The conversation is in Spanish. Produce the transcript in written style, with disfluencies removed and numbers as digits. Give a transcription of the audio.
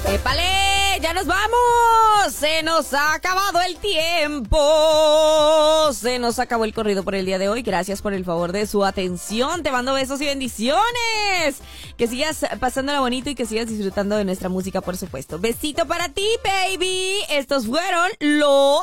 ¡Épale! ¡Ya nos vamos! Se nos ha acabado el tiempo. Se nos acabó el corrido por el día de hoy. Gracias por el favor de su atención. Te mando besos y bendiciones. Que sigas pasándola bonito y que sigas disfrutando de nuestra música, por supuesto. Besito para ti, baby. Estos fueron los